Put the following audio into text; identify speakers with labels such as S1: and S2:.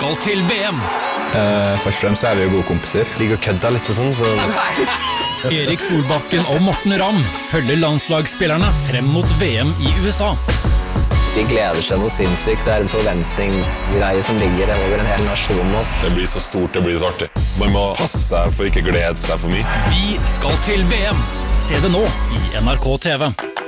S1: skal til VM.
S2: Først og fremst så vi jo gode kompiser.
S3: Ligger og kødder litt og sånn, så...
S1: Erik Solbakken og Morten Ramm følger landslagsspillerne frem mot VM i USA.
S4: De gleder seg noe sinnssykt. Det en forventningsgreie som ligger over en hel nasjon nå.
S5: Det blir så stort, det blir så artig. Man må passe seg for ikke glede seg for mye.
S1: Vi skal til VM. Se det nå i NRK TV.